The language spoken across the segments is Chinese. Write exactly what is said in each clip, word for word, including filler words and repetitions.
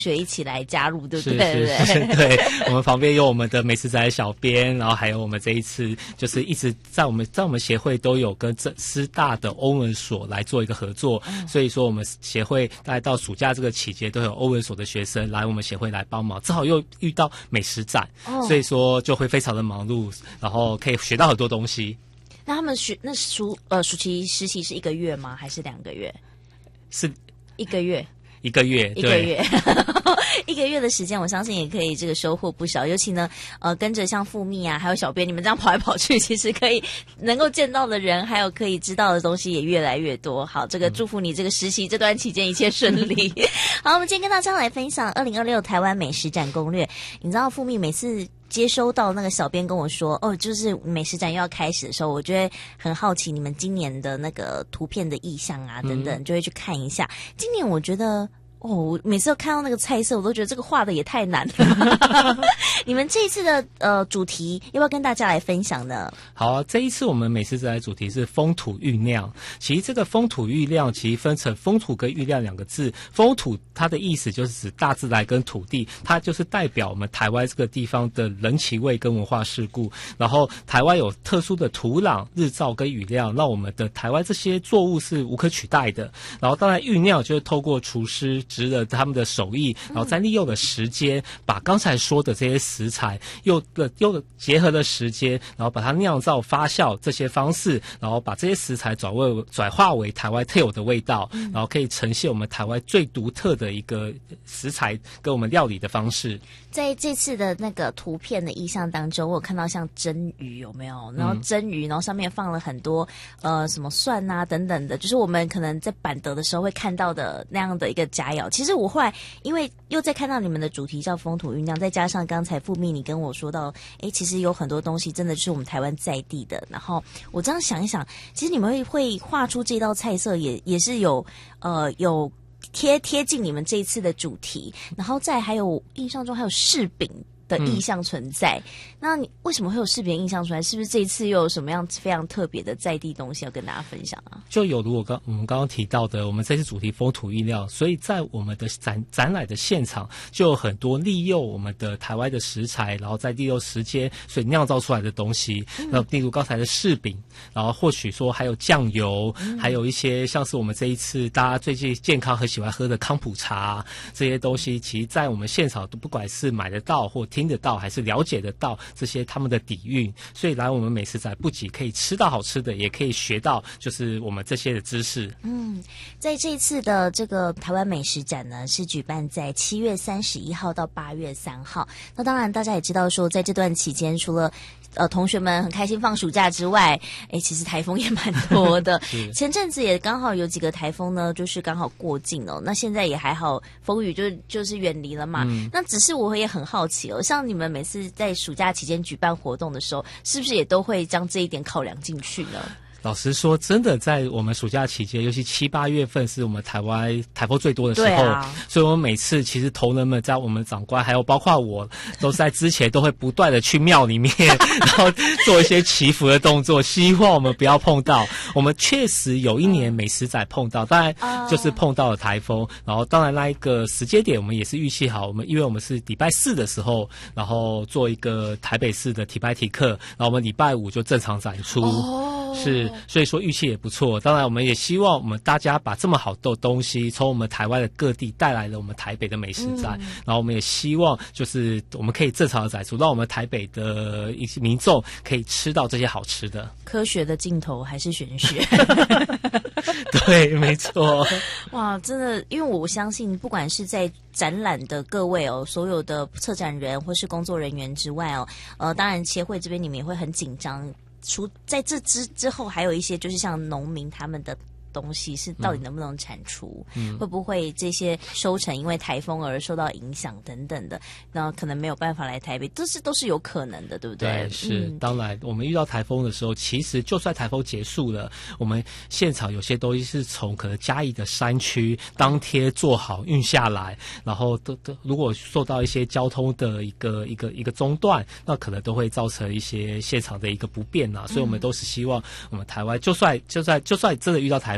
学一起来加入，对不是对？ 是是，对，我们旁边有我们的美食仔小编，然后还有我们这一次就是一直在我们在我们协会都有跟这师大的欧文所来做一个合作，嗯、所以说我们协会大概到暑假这个期间都有欧文所的学生来我们协会来帮忙，正好又遇到美食展，哦、所以说就会非常的忙碌，然后可以学到很多东西。 那他们学那暑呃暑期实习是一个月吗？还是两个月？ 是一个月。 一个月， 一个月，一个月的时间，我相信也可以这个收获不少。尤其呢，呃，跟着像富蜜啊，还有小编你们这样跑来跑去，其实可以能够见到的人，还有可以知道的东西也越来越多。好，这个祝福你这个实习这段期间一切顺利。好，我们今天跟大家来分享二零二六台湾美食展攻略。你知道富蜜每次接收到那个小编跟我说，哦，就是美食展又要开始的时候，我就会很好奇你们今年的那个图片的意象啊等等，嗯、就会去看一下。今年我觉得。哦，我每次都看到那个菜色，我都觉得这个画的也太难了。你们这一次的呃主题要不要跟大家来分享呢？ 好啊，这一次我们美食仔的主题是风土郁酿。其实这个风土郁酿其实分成风土跟郁酿两个字。风土它的意思就是指大自然跟土地，它就是代表我们台湾这个地方的人情味跟文化事故。然后台湾有特殊的土壤、日照跟雨量，让我们的台湾这些作物是无可取代的。然后当然郁酿就是透过厨师职了他们的手艺，然后再利用的时间，把刚才说的这些食材又的又结合的时间，然后把它酿造发酵这些方式，然后把这些食材转为转化为台湾特有的味道，嗯、然后可以呈现我们台湾最独特的一个食材跟我们料理的方式。 在这次的那个图片的意象当中，我有看到像蒸鱼有没有？然后蒸鱼，然后上面放了很多呃什么蒜啊等等的，就是我们可能在板德的时候会看到的那样的一个佳肴。其实我后来因为又在看到你们的主题叫风土韵酿，再加上刚才富蜜你跟我说到，哎，其实有很多东西真的就是我们台湾在地的。然后我这样想一想，其实你们会会画出这道菜色也也是有呃有贴贴近你们这一次的主题，然后再还有印象中还有柿饼的意象存在。嗯、那你为什么会有柿饼印象出来？是不是这一次又有什么样非常特别的在地东西要跟大家分享啊？ 就有如我刚我们刚刚提到的，我们这次主题风土郁酿，所以在我们的展展览的现场就有很多利用我们的台湾的食材，然后再利用时间所以酿造出来的东西。那、嗯、例如刚才的柿饼，然后或许说还有酱油，嗯、还有一些像是我们这一次大家最近健康很喜欢喝的康普茶这些东西，其实在我们现场都不管是买得到或听得到，还是了解得到这些他们的底蕴。所以来我们美食展不仅可以吃到好吃的，也可以学到就是我们这些的知识。 嗯，在这一次的这个台湾美食展呢，是举办在七月三十一号到八月三号。那当然大家也知道说，在这段期间除了呃，同学们很开心放暑假之外，哎，其实台风也蛮多的。前阵子也刚好有几个台风呢，就是刚好过境哦。那现在也还好，风雨就就是远离了嘛。嗯、那只是我也很好奇哦，像你们每次在暑假期间举办活动的时候，是不是也都会将这一点考量进去呢？ 老实说，真的在我们暑假期间，尤其七八月份是我们台湾台风最多的时候，啊、所以我们每次其实同仁们在我们长官，还有包括我，都在之前都会不断的去庙里面，然后做一些祈福的动作，希望我们不要碰到。我们确实有一年美食仔碰到，当然就是碰到了台风，然后当然那一个时间点我们也是预期好，我们因为我们是礼拜四的时候，然后做一个台北市的体拍体课，然后我们礼拜五就正常展出。哦是，所以说预期也不错。当然，我们也希望我们大家把这么好的东西从我们台湾的各地带来了我们台北的美食展，嗯、然后我们也希望就是我们可以正常的展出，让我们台北的一些民众可以吃到这些好吃的。 科学的尽头还是玄学。 对，没错。 哇，真的，因为我相信，不管是在展览的各位哦，所有的策展人或是工作人员之外哦，呃，当然协会这边你们也会很紧张。除在这之之后，还有一些就是像农民他们的东西是到底能不能产出，嗯、会不会这些收成因为台风而受到影响等等的，那可能没有办法来台北，这是都是有可能的，对不对？ 对，是、嗯、当然，我们遇到台风的时候，其实就算台风结束了，我们现场有些东西是从可能嘉义的山区当天做好运下来，然后都都如果受到一些交通的一个一个一个中断，那可能都会造成一些现场的一个不便啊。所以我们都是希望我们台湾就算就算就算真的遇到台风。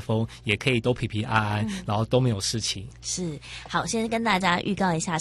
风，也可以都平平安安，嗯、然后都没有事情。 是，好，先跟大家预告一下。